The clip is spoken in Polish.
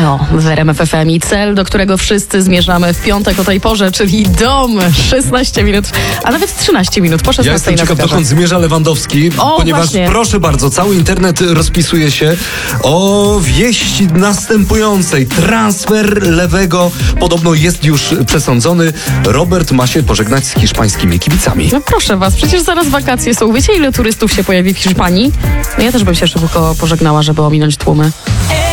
to w RMF FM i cel, do którego wszyscy zmierzamy w piątek o tej porze, czyli dom. 16 minut, a nawet 13 minut po 16 Ja jestem ciekaw, dokąd zmierza Lewandowski, ponieważ właśnie. Proszę bardzo, cały internet rozpisuje się o wieści następującej. Transfer lewego podobno jest już przesądzony. Robert ma się pożegnać z hiszpańskimi kibicami. No proszę was, przecież zaraz wakacje są. Wiecie, ile turystów się pojawi w Hiszpanii? No ja też bym się szybko pożegnała, żeby ominąć tłumy.